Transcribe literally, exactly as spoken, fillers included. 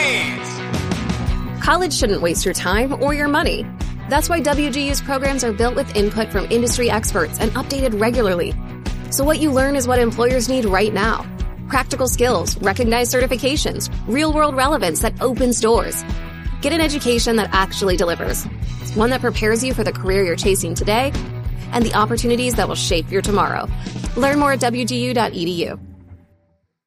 Please! College shouldn't waste your time or your money. That's why W G U's programs are built with input from industry experts and updated regularly. So what you learn is what employers need right now. Practical skills, recognized certifications, real-world relevance that opens doors. Get an education that actually delivers. One that prepares you for the career you're chasing today and the opportunities that will shape your tomorrow. Learn more at W G U dot E D U.